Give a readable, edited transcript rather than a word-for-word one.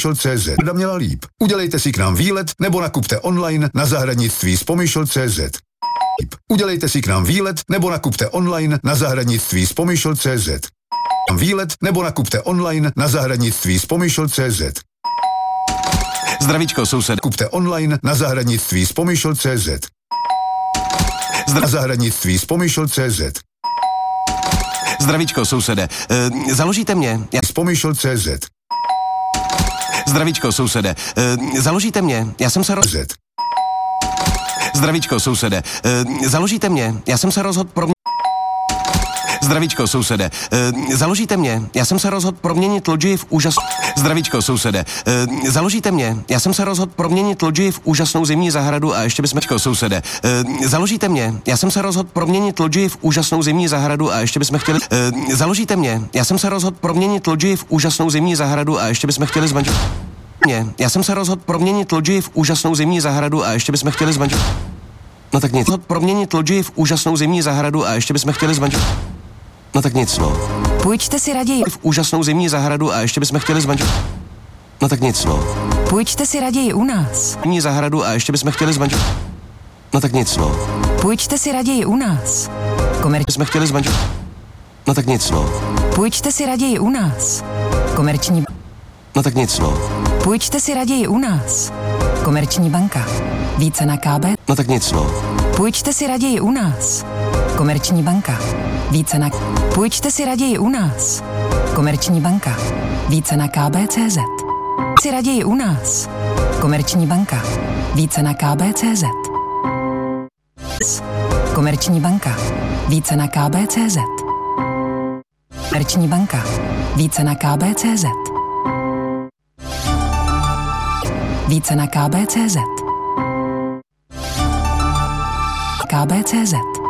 Pomyšl.cz. Rada měla líp. Udělejte si k nám výlet nebo nakupte online na zahradnictví s Pomyšl.cz. Udělejte si k nám výlet nebo nakupte online na zahradnictví s Pomyšl.cz. Výlet nebo nakupte online na zahradnictví s Pomyšl.cz. Zdravíčko, soused. Kupte online na zahradnictví s Pomyšl.cz. Na zahradnictví s Pomyšl.cz. Zdravíčko, sousede. Založíte mě? S Pomyšl.cz. Zdravíčko, sousede. Založíte mě? Já jsem se Zdravíčko, sousede. Založíte mě? Já jsem se rozhodl Zdravíčko, sousede. Založíte mě? Já jsem se rozhodl proměnit loďii v Zdravíčko, sousede. Založíte mě? Já jsem se rozhodl proměnit loďii v úžasnou zimní zahradu a ještě bychom... sousede. Založíte mě? Já jsem se rozhodl proměnit loďii v úžasnou zimní zahradu a ještě bychom chtěli... Založíte mě? Já jsem se rozhodl proměnit loďii v úžasnou zimní zahradu a ještě bychom chtěli zmanžit... Já jsem se rozhodl proměnit loďii v úžasnou zimní zahradu a ještě bychom chtěli zmanžit... No tak nic. Proměnit loďii v úžasnou zimní zahradu a ještě bychom chtěli zmanžit... No tak nic, no. Půjčte si raději v úžasnou zimní zahradu a ještě bychom chtěli zmanžit... No tak nic, no. Půjčte si raději u nás. Zimní zahradu a ještě bychom chtěli zmanžit... No tak nic, no. Půjčte si raději u nás. Jsme chtěli zmanžit... No tak nic, no. Půjčte si raději u nás. Komerční... No tak nic, no. Půjčte si raději u nás. Komerční banka. Více na KB. No tak nic, no. Půjčte si raději u nás. Komerční banka. Více na... Půjčte si raději u nás. Komerční banka. Více na KB.cz. Si raději u nás. Komerční banka. Více na KB.cz. Komerční banka. Více na KB.cz. Komerční banka. Více na KB.cz. Více na KB.cz. KB.cz.